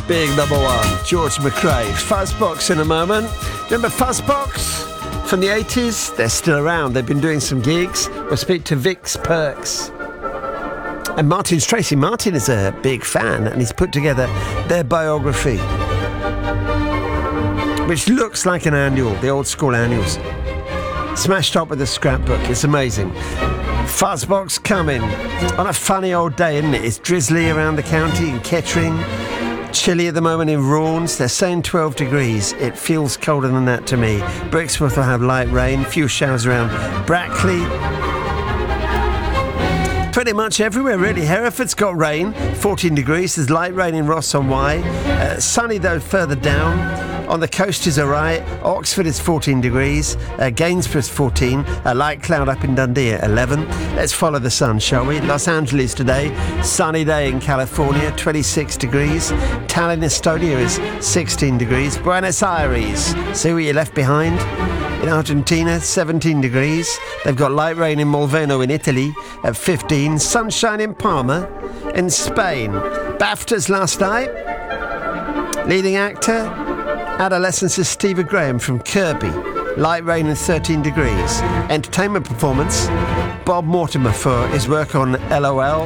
big number one, George McRae. Fuzzbox in a moment. Remember Fuzzbox from the 80s? They're still around. They've been doing some gigs. We'll speak to Vix Perks. And Martin Tracy. Martin is a big fan, and he's put together their biography, which looks like an annual, the old school annuals. Smashed up with a scrapbook. It's amazing. Fuzzbox coming on a funny old day, isn't it? It's drizzly around the county in Kettering. Chilly at the moment in Raunds. They're saying 12 degrees. It feels colder than that to me. Brixworth will have light rain. Few showers around Brackley. Pretty much everywhere, really. Hereford's got rain, 14 degrees. There's light rain in Ross on Wye. Sunny, though, further down. On the coast is all right. Oxford is 14 degrees. Gainsborough's 14. Light cloud up in Dundee at 11. Let's follow the sun, shall we? Los Angeles today. Sunny day in California, 26 degrees. Tallinn, Estonia is 16 degrees. Buenos Aires, see what you left behind? In Argentina, 17 degrees. They've got light rain in Molveno in Italy at 15. Sunshine in Palma. In Spain, BAFTAs last night. Leading actor, Adolescence's Stevie Graham from Kirby. Light rain and 13 degrees. Entertainment performance, Bob Mortimer for his work on LOL.